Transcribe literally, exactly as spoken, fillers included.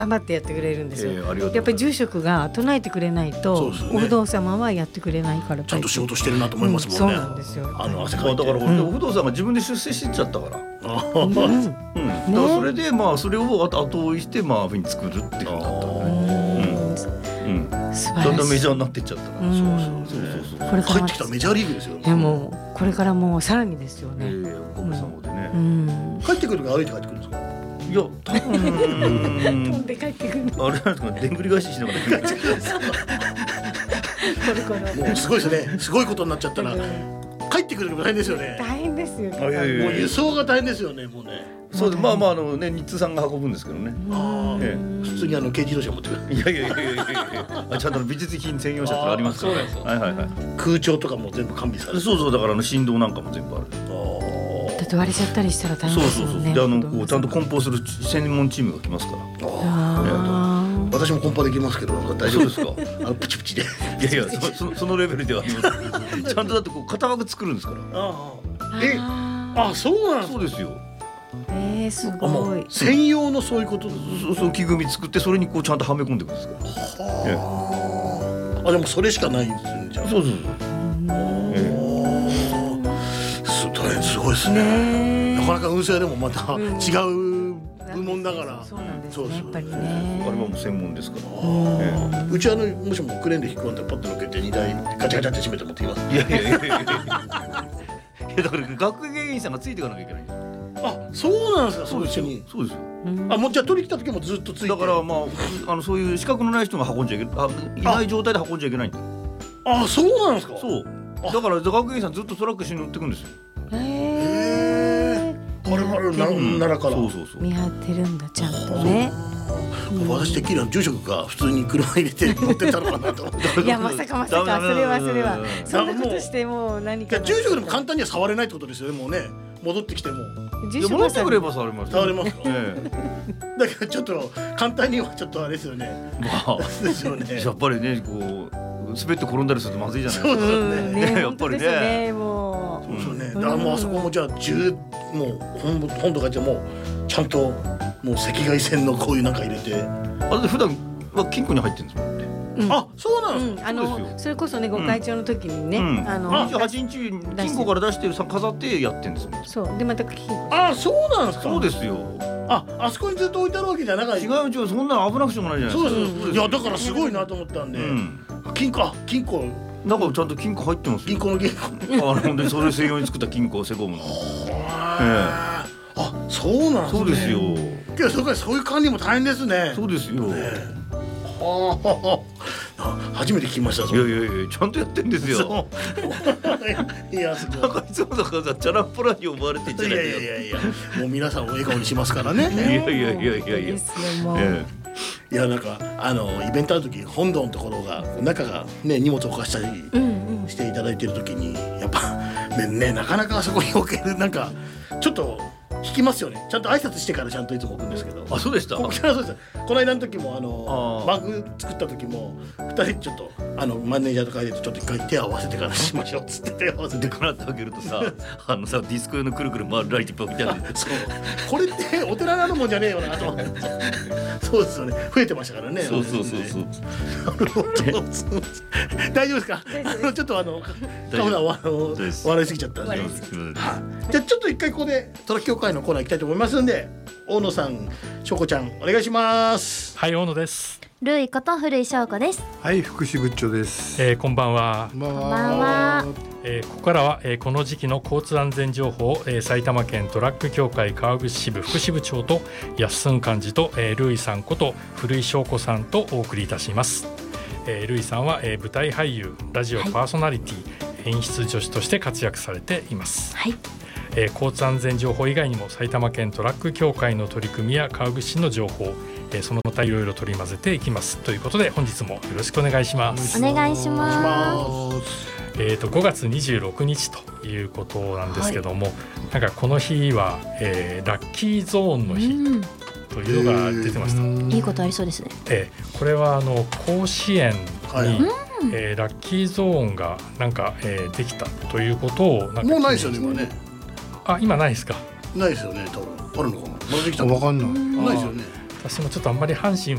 頑張ってやってくれるんですよ、 えー、ありがとうやっぱり住職が唱えてくれないと、ね、お不動様はやってくれないから、 ちゃんと仕事してるなと思いますもんね、 うん、そうなんですよ。 あの汗かいて、 だから、うん、お不動様が自分で出世してっちゃったから、うんうん、だからそれでまあそれを後追いしてまあふうに作るっていうふうになったうん、だんだんメジャーになってっちゃったから、うん、そうそうそうそう、 これから帰ってきたらメジャーリーグですよ。 でもこれからもうさらにですよね、えー、おかげさまでね、 うん、 帰ってくるか歩いて帰ってくるんですか。 いや、多分飛んで帰ってくるあれなんですか、でんぐり返ししながら帰ってくるもうすごいですね、すごいことになっちゃったら帰ってくるのも大変ですよね。 大変ですよね、 もう輸送が大変ですよね、もうね。 そうです、まあまああのね、日通さんが運ぶんですけどね。 あ、ええ、普通にあの軽自動車持ってくる。 いやいやいやいやいや、ちゃんと美術品専用車とかありますから。はいはいはい。 空調とかも全部完備されて。 そうそう、だからあの振動なんかも全部ある。 だって割れちゃったりしたら大変ですよね。 そうそうそう。で、あのこうちゃんと梱包する専門チームが来ますから。 あ、私も梱包できますけど、なんか大丈夫ですか。あのプチプチで。いやいや、そそのレベルではあります。ちゃんとだってこう型枠作るんですから。ああ。え、あ、そうなんですか。 そうですよ。 えー、すごい。 専用のそういうこと。 そうそう、木組み作ってそれにこうちゃんとはめ込んでいくんですから。 はあ。あ、でもそれしかないんですね。じゃあ。そうそうそう。すごいですね。なかなか運勢でもまた違う部門だから。 そうなんですね。やっぱりね。 あれはもう専門ですから。 うちあのもしもクレーンで引っ込んでパッとのけて荷台ガチャガチャって閉めて持ってきます。 いやいやいやいやいや。だから学芸員さんがついていかなきゃいけない。 あ、そうなんですか。そうですよ。そうですよ。あ、もうじゃあ取り来た時もずっとついて。 だからまああのそういう資格のない人が運んじゃいけない、いない状態で運んじゃいけないんだ。 あ、そうなんですか。そう。 だから学芸員さんずっとトラック一緒に乗ってくんですよ。 へえ。はるはる奈良から。 そうそうそう。 見張ってるんだ、ちゃんとね。 私的には住職が普通に車入れて乗ってたのかなと思って。 いや、まさかまさか、それはそれはそんなことしてもう何か。 住職でも簡単には触れないってことですよね。もうね、戻ってきても。 戻ってくれば触れます。 触れますか。だけどちょっと簡単にはちょっとあれですよね。まあですよね。 やっぱりね、こう滑って転んだりするとまずいじゃないですか。 そうですね。やっぱりね、もう。そうですね。だからもうあそこもじゃあ十もう本部本土がじゃもうちゃんともう赤外線のこういうなんか入れて。 あれで普段は金庫に入ってるんですもんね。 あ、そうなんですか。 あのそれこそね、ご会長の時にね、あのにじゅうはちにち金庫から出して飾ってやってるんですよ。 そうでまた金庫。 あ、そうなんですか。 そうですよ。 あ、あそこにずっと置いてあるわけじゃなかった。 違う違う、そんなの危なくしょうがないじゃないですか。 そうです。いやだからすごいなと思ったんで、金庫金庫なんかちゃんと金庫入ってます。 銀行の銀行。 あの本当にそれ専用に作った金庫セコムの。 あ、そうなんですね。 そうですよ。 けどそこはそういう管理も大変ですね。 そうですよ。 はあ、初めて聞きました。 いやいやいや、ちゃんとやってんですよ。 いや、すごい。 なんかいつもだからチャランポラに思われてんじゃないか。 いやいやいや、もう皆さんを笑顔にしますからね。 いやいやいやいやいや。 いや、なんかあのイベントの時本堂のところが中がね荷物を貸したりしていただいてる時に、やっぱね、なかなかあそこに置けるなんかちょっと引きますよね。ちゃんと挨拶してからちゃんといつも置くんですけど。 あ、そうでした。 こそうです。この間の時もあのバッグ作った時もふたりちょっとあのマネージャーとかでちょっと一回手を合わせてからしましょうっつって手を合わせてからってあげるとさ、あのさディスコ用のくるくる回るライトいっぱい置いてある。 そう。これってお寺なのもんじゃねえよなと思って。そうですよね。増えてましたからね。 そうそうそうそう。 大丈夫ですか。あのちょっとあのカフナはあの笑いすぎちゃったんで。じゃあちょっと一回ここでトラック協会のコーナー行きたいと思いますんで、大野さん、しょうこちゃんお願いします。 はい、大野です。 ルイこと古井翔子です。 はい、福祉部長です。 えー、こんばんは。 こんばんは。 えー、ここからは、えー、この時期の交通安全情報を、えー、埼玉県トラック協会川口支部福祉部長と安寸幹事と、えー、ルイさんこと古井翔子さんとお送りいたします。えー、ルイさんは、えー、舞台俳優、ラジオパーソナリティ、はい、演出助手として活躍されています。 はい。 えー、交通安全情報以外にも埼玉県トラック協会の取り組みや川口市の情報、えー、その他いろいろ取り混ぜていきますということで、本日もよろしくお願いします。 お願いします。 えー、とごがつにじゅうろくにちということなんですけども、はい、なんかこの日は、えー、ラッキーゾーンの日というのが出てました。 いいことありそうですね。 えー、これはあの甲子園に、はい、えー、ラッキーゾーンがなんか、えー、できたということをなんかもうないですよね今ね。 あ、今ないですか。 ないですよね。多分あるのかな。まだできた。 わかんない。 ないですよね。 私もちょっとあんまり阪神